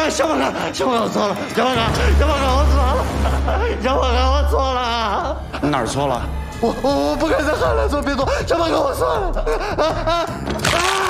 小马哥，我错了，小马哥，我错了，小马哥，我错了。 哪儿错了？ 我不该在海南做别做，小马哥，我错了。